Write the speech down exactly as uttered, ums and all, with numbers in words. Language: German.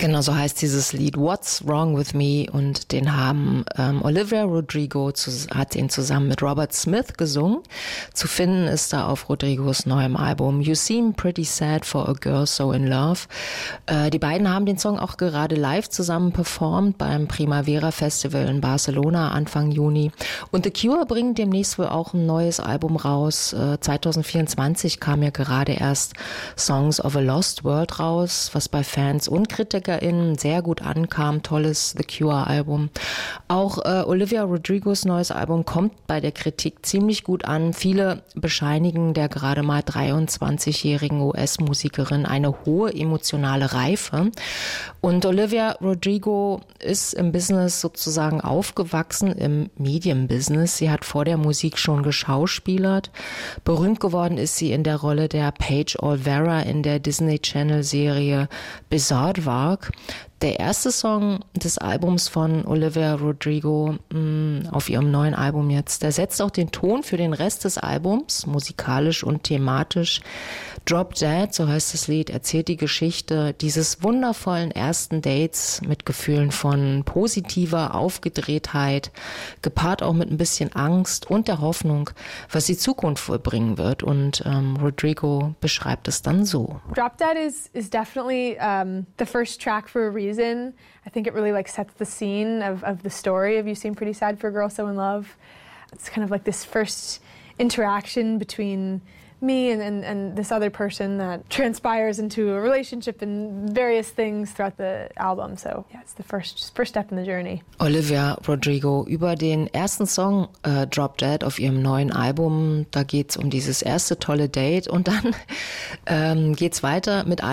Genau, so heißt dieses Lied What's Wrong With Me, und den haben ähm, Olivia Rodrigo zu, hat ihn zusammen mit Robert Smith gesungen. Zu finden ist da auf Rodrigos neuem Album You Seem Pretty Sad for a Girl So in Love. Äh, die beiden haben den Song auch gerade live zusammen performt beim Primavera Festival in Barcelona Anfang Juni. Und The Cure bringt demnächst wohl auch ein neues Album raus. Äh, zwanzig vierundzwanzig kam ja gerade erst Songs of a Lost World raus, was bei Fans und Kritikern sehr gut ankam. Tolles The Cure-Album. Auch äh, Olivia Rodrigos neues Album kommt bei der Kritik ziemlich gut an. Viele bescheinigen der gerade mal dreiundzwanzigjährigen U S-Musikerin eine hohe emotionale Reife. Und Olivia Rodrigo ist im Business sozusagen aufgewachsen, im Medienbusiness. Sie hat vor der Musik schon geschauspielert. Berühmt geworden ist sie in der Rolle der Paige Olvera in der Disney Channel-Serie Bizaardvark. Der erste Song des Albums von Olivia Rodrigo mh, auf ihrem neuen Album jetzt, der setzt auch den Ton für den Rest des Albums, musikalisch und thematisch. Drop Dead, so heißt das Lied, erzählt die Geschichte dieses wundervollen ersten Dates mit Gefühlen von positiver Aufgedrehtheit, gepaart auch mit ein bisschen Angst und der Hoffnung, was die Zukunft wohl bringen wird. Und ähm, Rodrigo beschreibt es dann so. Drop Dead is, is definitely um, the first track for a reason. I think it really like sets the scene of, of the story of You Seem Pretty Sad for a Girl So in Love. It's kind of like this first interaction between me and, and, and this other person that transpires into a relationship and various things throughout the album. So yeah, it's the first first step in the journey. Olivia Rodrigo über den ersten Song äh, Drop Dead auf ihrem neuen Album. Da geht's um dieses erste tolle Date und dann ähm, geht's weiter mit